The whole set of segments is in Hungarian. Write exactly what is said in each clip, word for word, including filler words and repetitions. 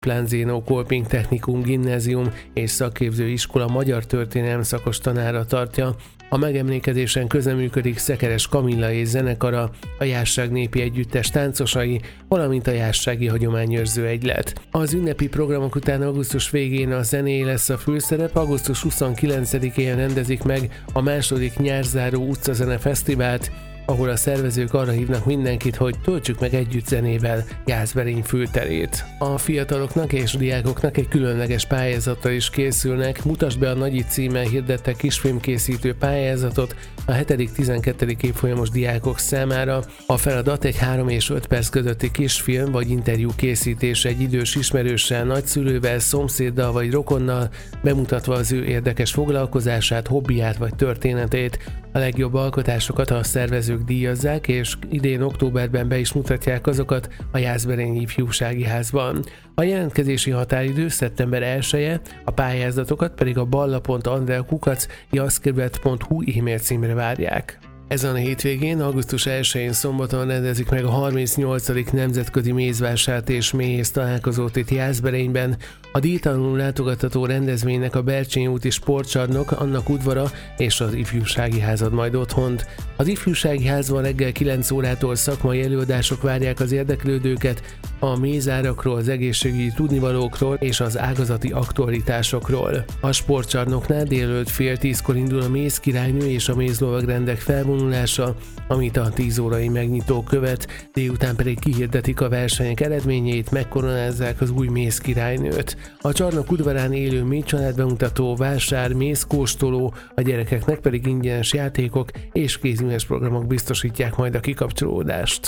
Planzeno Kolping Technikum Gimnázium és Szakképző Iskola magyar történelem szakos tanára tartja. A megemlékezésen közreműködik Szekeres Kamilla és zenekara, a Jászság Népi Együttes táncosai, valamint a Jászsági Hagyományőrző Egylet. Az ünnepi programok után augusztus végén a zené lesz a főszerep, augusztus huszonkilencedikén rendezik meg a második nyárzáró utcazene fesztivált, ahol a szervezők arra hívnak mindenkit, hogy töltsük meg együtt zenével Jászberény fülterét. A fiataloknak és diákoknak egy különleges pályázattal is készülnek. Mutasd be a Nagyi címmel hirdettek kisfilmkészítő pályázatot a hetedik-tizenkettedik évfolyamos diákok számára. A feladat egy három és öt perc közötti kisfilm vagy interjú készítés egy idős ismerőssel, nagyszülővel, szomszéddal vagy rokonnal, bemutatva az ő érdekes foglalkozását, hobbiját vagy történetét. A legjobb alkotásokat a szervezők díjazzák, és idén októberben be is mutatják azokat a Jászberényi Ifjúsági Házban. A jelentkezési határidő szeptember elseje, a pályázatokat pedig a balla pont andrea kukac jaszkerület pont hu e-mail címre várják. Ezen a hétvégén, augusztus elsején szombaton rendezik meg a harmincnyolcadik nemzetközi mézvásárt és méhész találkozót itt Jászberényben. A díjtalanul látogatható rendezvénynek a Bercsényi úti sportcsarnok, annak udvara és az Ifjúsági Ház ad majd otthont. Az Ifjúsági Házban reggel kilenc órától szakmai előadások várják az érdeklődőket a mézárakról, az egészségügyi tudnivalókról és az ágazati aktualitásokról. A sportcsarnoknál délelőtt fél tízkor indul a mézkirálynő és a mézlovagrendek felvonulása, amit a tíz órai megnyitó követ, délután pedig kihirdetik a versenyek eredményeit, megkoronázzák az új mézkirálynőt. A csarnok udvarán élő mély családbemutató, vásár, mézkóstoló, a gyerekeknek pedig ingyenes játékok és kézműves programok biztosítják majd a kikapcsolódást.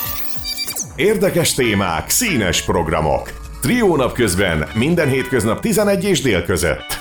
Érdekes témák, színes programok. Trió napközben minden hétköznap tizenegy és dél között.